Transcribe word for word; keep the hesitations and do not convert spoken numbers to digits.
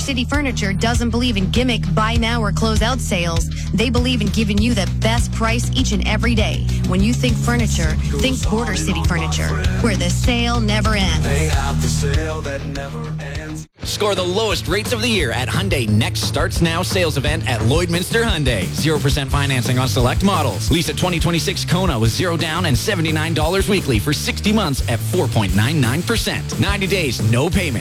City Furniture doesn't believe in gimmick buy now or close out sales. They believe in giving you the best price each and every day. When you think furniture, think Border City Furniture, where the sale never ends. They have the sale that never ends. Score the lowest rates of the year at Hyundai Next Starts Now sales event at Lloydminster Hyundai. zero percent financing on select models. Lease a twenty twenty-six Kona with zero down and seventy-nine dollars weekly for sixty months at four point nine nine percent. ninety days, no payment.